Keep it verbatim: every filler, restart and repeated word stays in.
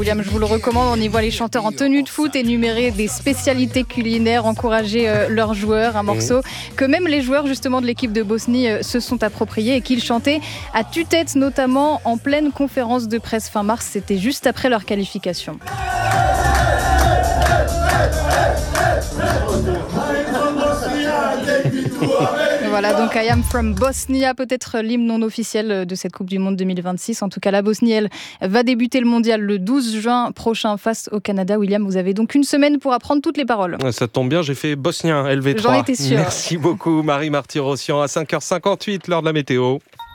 William, je vous le recommande, on y voit les chanteurs en tenue de foot énumérer des spécialités culinaires, encourager euh, leurs joueurs, un morceau mmh. que même les joueurs justement de l'équipe de Bosnie euh, se sont appropriés et qu'ils chantaient à tue-tête, notamment en pleine conférence de presse fin mars, c'était juste après leur qualification. Voilà, donc I am from Bosnia, peut-être l'hymne non officiel de cette Coupe du Monde deux mille vingt-six. En tout cas, la Bosnie, elle, va débuter le mondial le douze juin prochain face au Canada. William, vous avez donc une semaine pour apprendre toutes les paroles. Ça tombe bien, j'ai fait bosnien L V trois. J'en étais sûre. Merci beaucoup Marie Martyr-Rossian à cinq heures cinquante-huit, l'heure de la météo.